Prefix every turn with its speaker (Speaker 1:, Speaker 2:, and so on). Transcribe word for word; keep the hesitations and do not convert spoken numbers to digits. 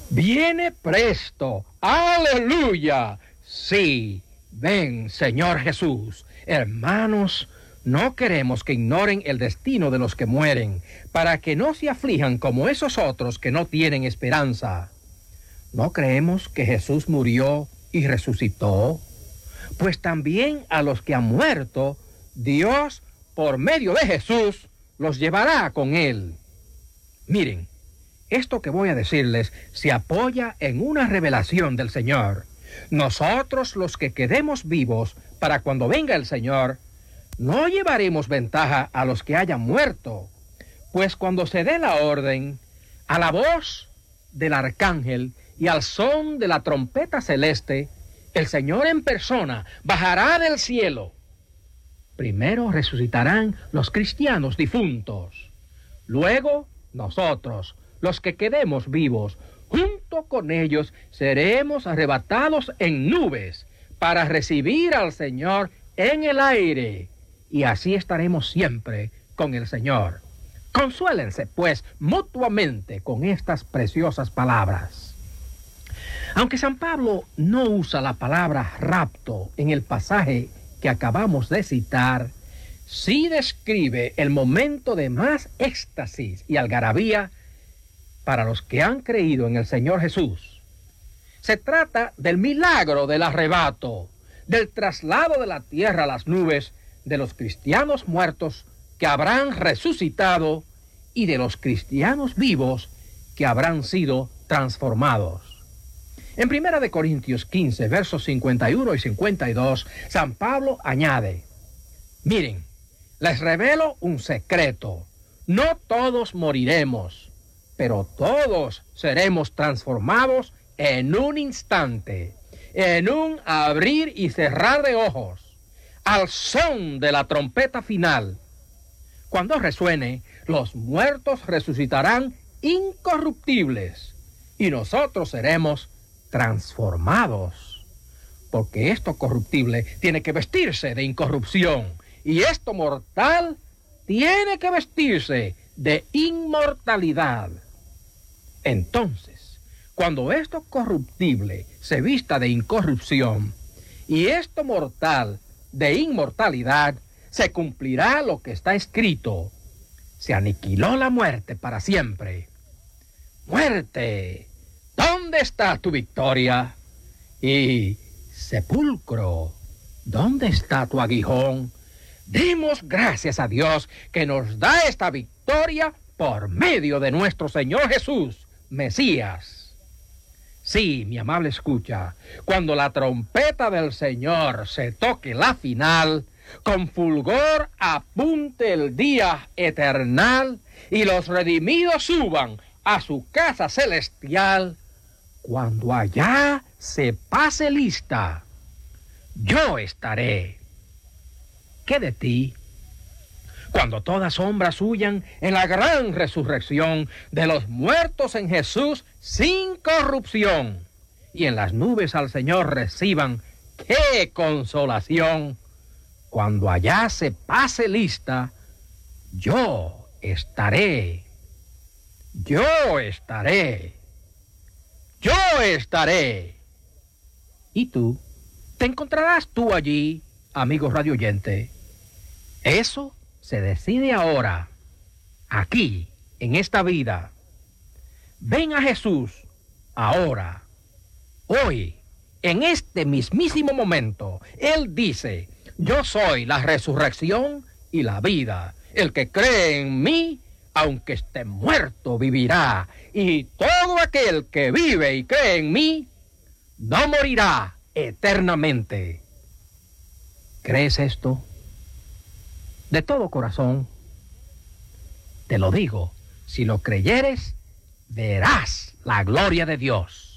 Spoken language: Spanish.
Speaker 1: Viene presto. ¡Aleluya! Sí, ven, Señor Jesús. Hermanos, no queremos que ignoren el destino de los que mueren, para que no se aflijan como esos otros que no tienen esperanza. ¿No creemos que Jesús murió y resucitó? Pues también a los que han muerto, Dios, por medio de Jesús, los llevará con Él. Miren, esto que voy a decirles se apoya en una revelación del Señor. Nosotros, los que quedemos vivos para cuando venga el Señor, no llevaremos ventaja a los que hayan muerto, pues cuando se dé la orden, a la voz del arcángel y al son de la trompeta celeste, el Señor en persona bajará del cielo. Primero resucitarán los cristianos difuntos. Luego, nosotros, los que quedemos vivos, junto con ellos seremos arrebatados en nubes para recibir al Señor en el aire. Y así estaremos siempre con el Señor. Consuélense, pues, mutuamente con estas preciosas palabras. Aunque San Pablo no usa la palabra rapto en el pasaje que acabamos de citar, sí describe el momento de más éxtasis y algarabía para los que han creído en el Señor Jesús. Se trata del milagro del arrebato, del traslado de la tierra a las nubes, de los cristianos muertos que habrán resucitado y de los cristianos vivos que habrán sido transformados. En primera de Corintios quince, versos cincuenta y uno y cincuenta y dos, San Pablo añade: miren, les revelo un secreto. No todos moriremos, pero todos seremos transformados en un instante, en un abrir y cerrar de ojos, al son de la trompeta final. Cuando resuene, los muertos resucitarán incorruptibles y nosotros seremos transformados, porque esto corruptible tiene que vestirse de incorrupción y esto mortal tiene que vestirse de inmortalidad. Entonces, cuando esto corruptible se vista de incorrupción y esto mortal de inmortalidad, se cumplirá lo que está escrito: se aniquiló la muerte para siempre. Muerte, ¿dónde está tu victoria? Y sepulcro, ¿dónde está tu aguijón? Demos gracias a Dios que nos da esta victoria por medio de nuestro Señor Jesús, Mesías. Sí, mi amable escucha, cuando la trompeta del Señor se toque la final, con fulgor apunte el día eternal y los redimidos suban a su casa celestial, cuando allá se pase lista, yo estaré. ¿Qué de ti? Cuando todas sombras huyan en la gran resurrección de los muertos en Jesús sin corrupción, y en las nubes al Señor reciban, ¡qué consolación! Cuando allá se pase lista, yo estaré. Yo estaré. Yo estaré. ¿Y tú? ¿Te encontrarás tú allí, amigo radio oyente? Eso se decide ahora, aquí, en esta vida. Ven a Jesús ahora, hoy, en este mismísimo momento. Él dice: yo soy la resurrección y la vida. El que cree en mí, aunque esté muerto, vivirá. Y todo aquel que vive y cree en mí, no morirá eternamente. ¿Crees esto? De todo corazón, te lo digo, si lo creyeres, verás la gloria de Dios.